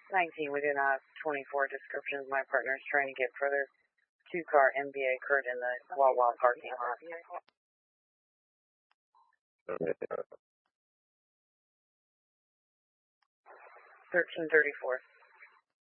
19, we do not have 24 descriptions. My partner is trying to get further. 2-car MBA occurred in the Wawa parking lot. 1334.